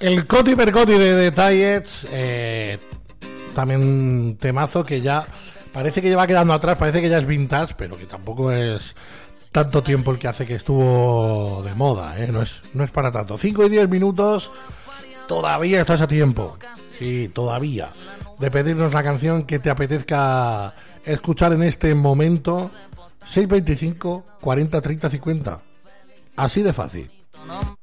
El Coti per Coti de Detalles, también un temazo que ya parece que lleva quedando atrás, parece que ya es vintage, pero que tampoco es tanto tiempo el que hace que estuvo de moda, no es para tanto. 5 y 10 minutos, todavía estás a tiempo, sí, todavía, de pedirnos la canción que te apetezca escuchar en este momento. 625 40 30 50, así de fácil.